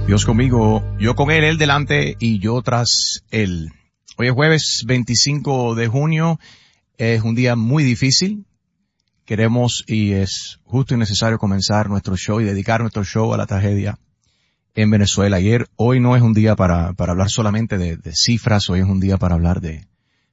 Dios conmigo, yo con él delante y yo tras él. Hoy es jueves 25 de junio, es un día muy difícil. Queremos y es justo y necesario comenzar nuestro show y dedicar nuestro show a la tragedia en Venezuela. Hoy no es un día para hablar solamente de cifras, hoy es un día para hablar de